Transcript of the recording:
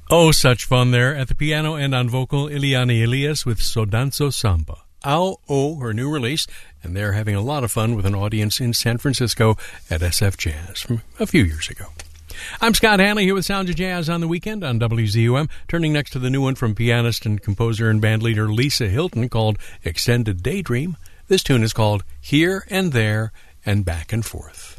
Oh, such fun there. At the piano and on vocal, Ileana Elias with Sodanzo Samba. Ao, her new release, and they're having a lot of fun with an audience in San Francisco at SF Jazz from a few years ago. I'm Scott Hanley here with Sounds of Jazz on the Weekend on WZUM, turning next to the new one from pianist and composer and bandleader Lisa Hilton called Extended Daydream. This tune is called Here and There and Back and Forth.